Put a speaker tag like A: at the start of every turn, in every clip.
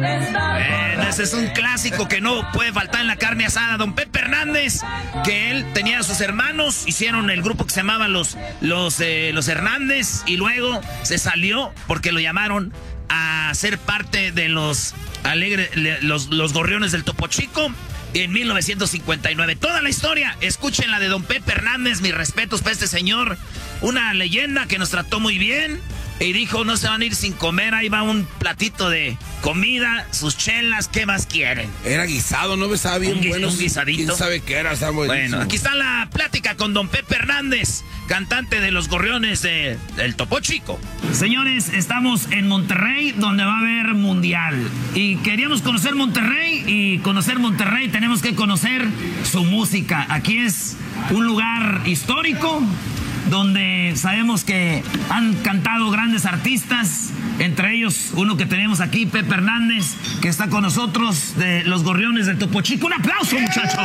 A: Ese es un clásico que no puede faltar en la carne asada. Don Pepe Hernández, que él tenía a sus hermanos, hicieron el grupo que se llamaba los Hernández, y luego se salió porque lo llamaron a ser parte de los Gorriones del Topo Chico en 1959. Toda la historia, escuchen la de Don Pepe Hernández. Mis respetos para este señor, una leyenda que nos trató muy bien. Y dijo, no se van a ir sin comer, ahí va un platito de comida, sus chelas, ¿qué más quieren?
B: Era guisado, ¿no? Estaba bien bueno.
A: Un guisadito.
B: ¿Quién sabe qué era? Estaba buenísimo.
A: Bueno, aquí está la plática con Don Pepe Hernández, cantante de los Gorriones del Topo Chico. Señores, estamos en Monterrey, donde va a haber mundial. Y queríamos conocer Monterrey, y conocer Monterrey tenemos que conocer su música. Aquí es un lugar histórico, donde sabemos que han cantado grandes artistas, entre ellos uno que tenemos aquí, Pepe Hernández, que está con nosotros, de los Gorriones del Topo Chico. ¡Un aplauso, muchachos!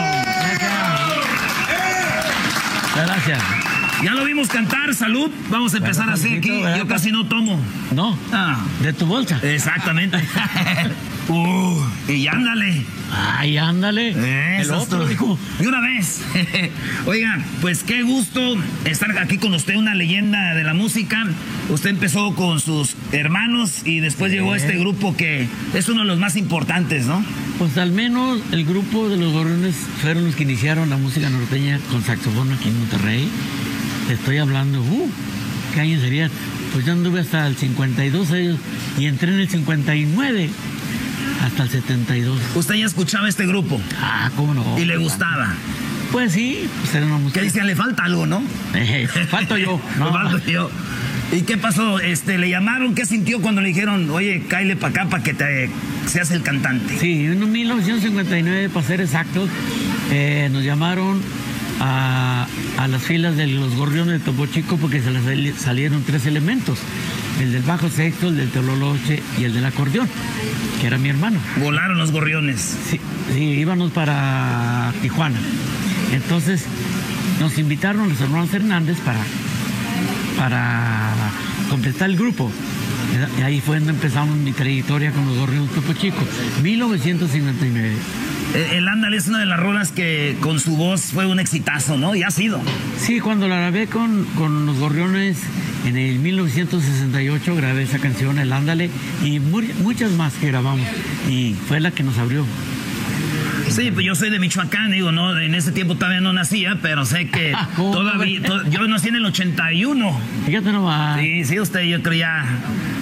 C: Gracias.
A: Ya lo vimos cantar, salud. Vamos a empezar así aquí. Yo casi no tomo.
C: No, de tu bolsa.
A: Exactamente. Y ándale.
C: Ay, ándale.
A: El otro dijo. Y una vez. Oiga, pues qué gusto estar aquí con usted, una leyenda de la música. Usted empezó con sus hermanos y después llegó este grupo que es uno de los más importantes, ¿no?
C: Pues al menos el grupo de los Gorriones fueron los que iniciaron la música norteña con saxofón aquí en Monterrey. Te estoy hablando, ¿qué año sería? Pues yo anduve hasta el 52 años y entré en el 59 hasta el 72.
A: ¿Usted ya escuchaba este grupo?
C: ¿Cómo no?
A: ¿Y le gustaba?
C: Pues sí, pues era una música.
A: ¿Qué decían? ¿Le falta algo, no?
C: Falto yo.
A: No, falto yo. ¿Y qué pasó? ¿Le llamaron? ¿Qué sintió cuando le dijeron, oye, cáele para acá para que te seas el cantante?
C: Sí, en 1959, para ser exactos, nos llamaron a las filas de los Gorriones de Topo Chico porque se les salieron 3 elementos: el del bajo sexto, el del tololoche y el del acordeón, que era mi hermano.
A: Volaron los Gorriones.
C: Sí, íbamos para Tijuana. Entonces nos invitaron los hermanos Hernández para completar el grupo. Y ahí fue donde empezamos mi trayectoria con los Gorriones de Topo Chico, 1959.
A: El Ándale es una de las rolas que con su voz fue un exitazo, ¿no? Y ha sido.
C: Sí, cuando la grabé con los Gorriones en el 1968, grabé esa canción, El Ándale, y muchas más que grabamos. Y fue la que nos abrió.
A: Sí, pues yo soy de Michoacán, digo, no, en ese tiempo todavía no nacía, pero sé que todavía, yo nací en el 81.
C: Fíjate nomás.
A: Sí, usted, yo creo ya